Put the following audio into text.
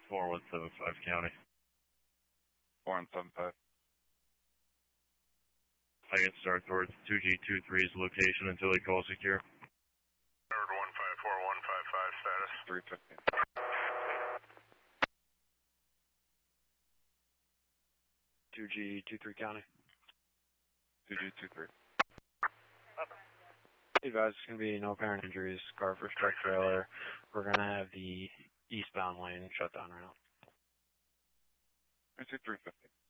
4175 County. 4175. I can start towards 2G23's location until they call secure. Third 154155 status. 350. G23 County. 2G23. Advise it's going to be no apparent injuries, car for truck trailer. We're going to have the eastbound lane shut down right now. 350.